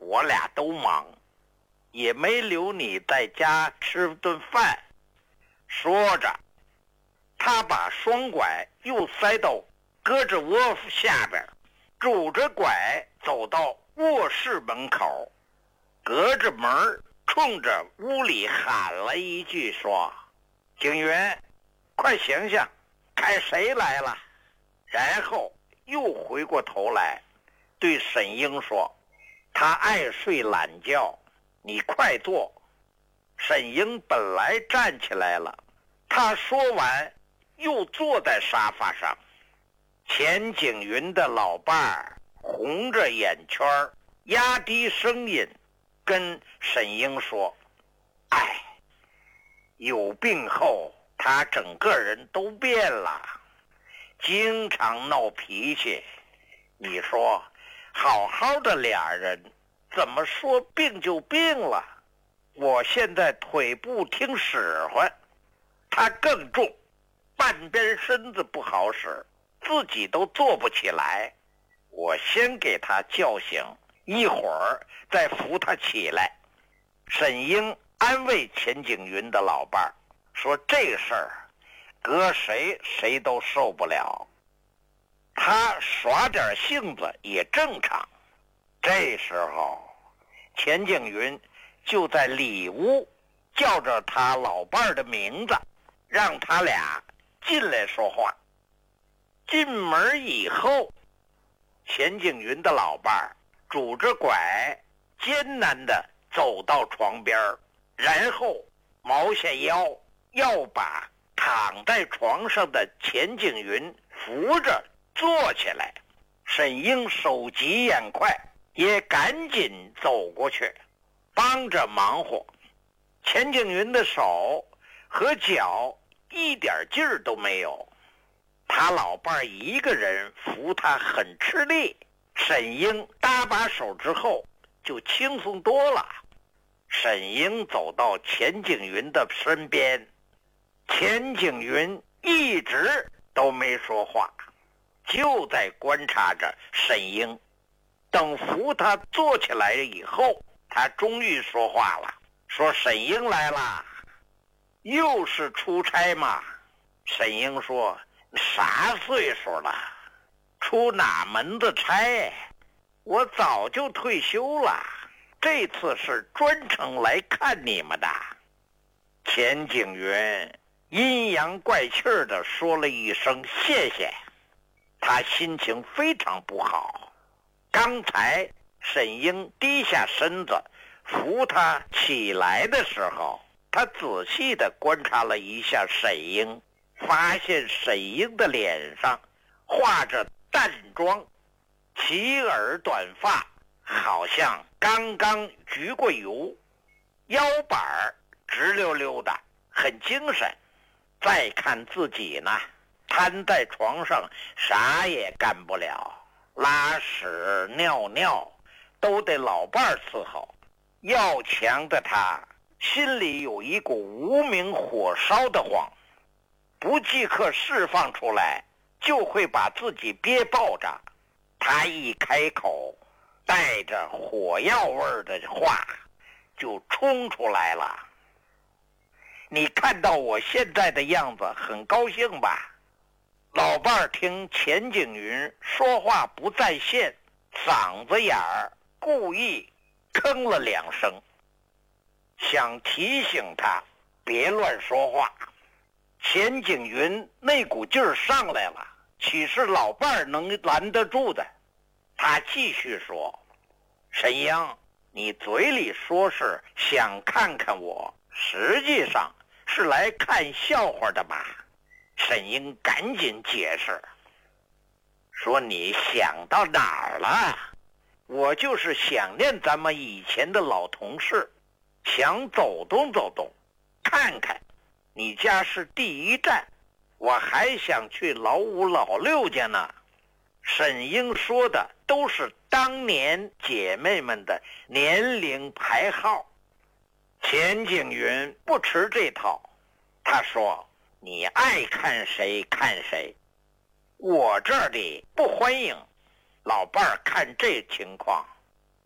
我俩都忙，也没留你在家吃顿饭。说着，他把双拐又塞到胳肢窝下边，拄着拐走到卧室门口，隔着门冲着屋里喊了一句说：警员，快醒醒，看谁来了。然后又回过头来对沈英说：他爱睡懒觉，你快坐。沈英本来站起来了，他说完又坐在沙发上。钱景云的老伴儿红着眼圈，压低声音跟沈英说：哎，有病后他整个人都变了，经常闹脾气。你说好好的俩人怎么说病就病了？我现在腿不听使唤，他更重，半边身子不好使，自己都坐不起来。我先给他叫醒，一会儿再扶他起来。沈英安慰钱景云的老伴儿说：这事儿搁谁都受不了，他耍点性子也正常。这时候钱景云就在里屋叫着他老伴儿的名字，让他俩进来说话。进门以后，钱景云的老伴儿拄着拐艰难地走到床边，然后猫下腰，要把躺在床上的钱景云扶着坐起来。沈英手疾眼快，也赶紧走过去帮着忙活。钱景云的手和脚一点劲儿都没有，他老伴一个人扶他很吃力。沈英搭把手之后就轻松多了。沈英走到钱景云的身边，钱景云一直都没说话，就在观察着沈英。等扶他坐起来以后，他终于说话了，说：沈英来了，又是出差吗？沈英说：啥岁数了，出哪门子差？我早就退休了，这次是专程来看你们的。钱景云阴阳怪气地说了一声谢谢，他心情非常不好。刚才沈英低下身子扶他起来的时候，他仔细地观察了一下沈英，发现沈英的脸上画着淡妆，齐耳短发，好像刚刚焗过油，腰板直溜溜的，很精神。再看自己呢，瘫在床上啥也干不了，拉屎尿尿都得老伴伺候。要强的他心里有一股无名火烧的慌，不即刻释放出来就会把自己憋爆着。他一开口，带着火药味的话就冲出来了。你看到我现在的样子很高兴吧？老伴儿听钱景云说话不在线，嗓子眼儿故意吭了2声，想提醒他别乱说话。钱景云那股劲儿上来了，岂是老伴儿能拦得住的？他继续说：沈英，你嘴里说是想看看我，实际上是来看笑话的吧？沈英赶紧解释说：你想到哪儿了？我就是想念咱们以前的老同事，想走动走动，看看。你家是第一站，我还想去老五老六家呢。沈英说的都是当年姐妹们的年龄排号。钱景云不吃这套，他说：你爱看谁看谁，我这里不欢迎。老伴儿看这情况，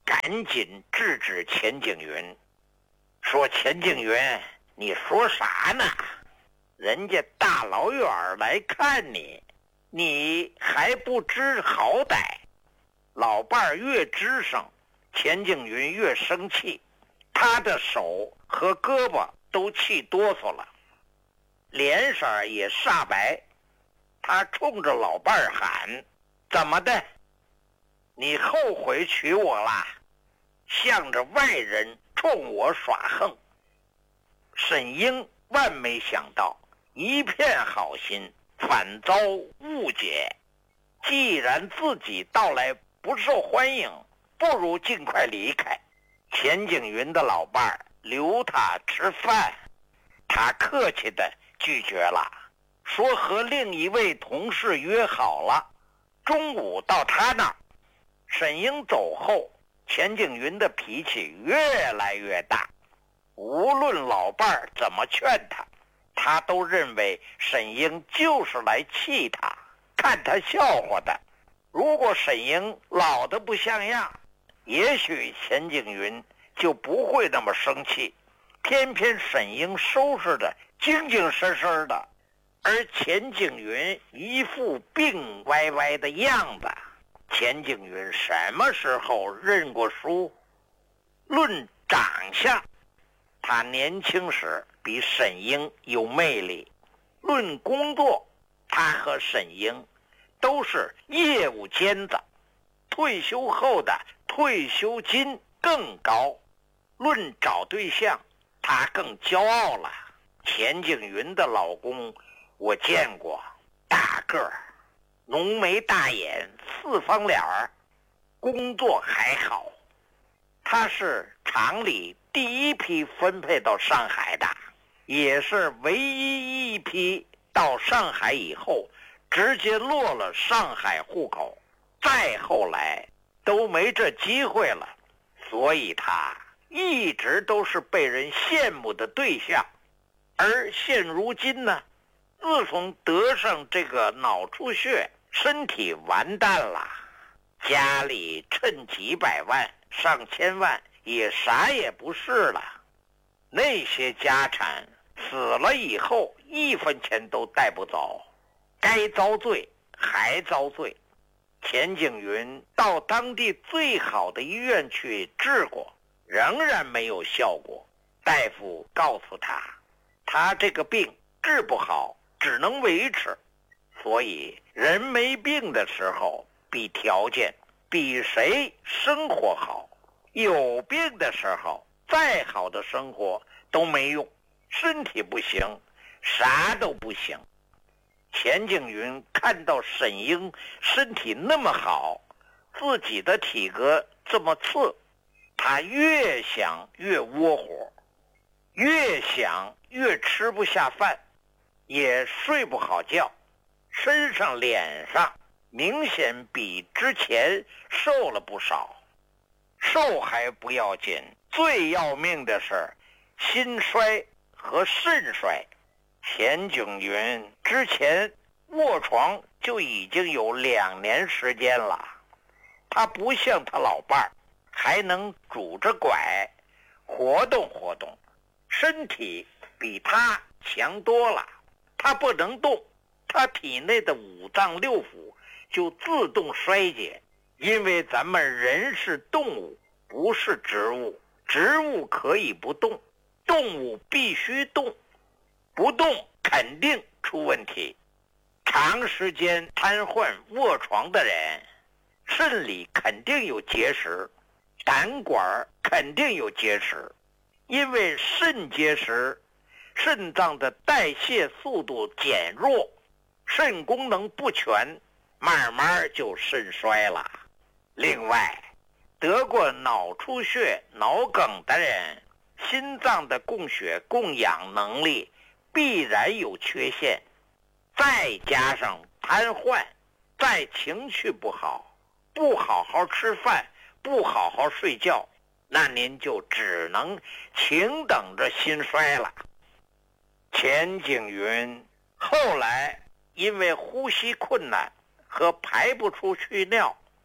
赶紧制止钱景云，说钱景云，你说啥呢？人家大老远来看你，你还不知好歹。老伴儿越吱声，钱景云越生气，他的手和胳膊都气哆嗦了，脸色也煞白。他冲着老伴儿喊：怎么的？你后悔娶我啦？向着外人冲我耍横。沈英万没想到，一片好心反遭误解。既然自己到来不受欢迎，不如尽快离开。钱景云的老伴儿留他吃饭，他客气地拒绝了，说和另一位同事约好了，中午到他那儿。沈英走后，钱景云的脾气越来越大，无论老伴儿怎么劝他，他都认为沈英就是来气他，看他笑话的。如果沈英老得不像样，也许钱景云就不会那么生气。偏偏沈英收拾的精精神神的，而钱景云一副病歪歪的样子。钱景云什么时候认过书？论长相，他年轻时比沈英有魅力；论工作，他和沈英都是业务尖子，退休后的退休金更高。论找对象，他更骄傲了。钱景云的老公我见过，大个儿，浓眉大眼，四方脸儿，工作还好。他是厂里第一批分配到上海的，也是唯一一批到上海以后直接落了上海户口，再后来都没这机会了，所以他一直都是被人羡慕的对象。而现如今呢，自从得上这个脑出血，身体完蛋了，家里趁几百万上千万也啥也不是了，那些家产死了以后一分钱都带不走，该遭罪还遭罪。钱景云到当地最好的医院去治过，仍然没有效果。大夫告诉他，他这个病治不好，只能维持。所以人没病的时候比条件比谁生活好，有病的时候再好的生活都没用，身体不行，啥都不行。钱景云看到沈英身体那么好，自己的体格这么次，他越想越窝火，越想越吃不下饭，也睡不好觉，身上脸上明显比之前瘦了不少。瘦还不要紧，最要命的是心衰和肾衰。钱景云之前卧床就已经有2年时间了，他不像他老伴儿还能拄着拐活动活动，身体比他强多了。他不能动，他体内的5脏6腑就自动衰竭。因为咱们人是动物，不是植物，植物可以不动，动物必须动，不动肯定出问题。长时间瘫痪卧床的人，肾里肯定有结石，胆管肯定有结石。因为肾结石，肾脏的代谢速度减弱，肾功能不全，慢慢就肾衰了。另外，得过脑出血、脑梗的人，心脏的供血供氧能力必然有缺陷，再加上瘫痪，再情绪不好，不好好吃饭，不好好睡觉，那您就只能请等着心衰了。钱景云后来因为呼吸困难和排不出去尿，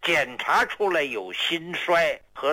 检查出来有心衰和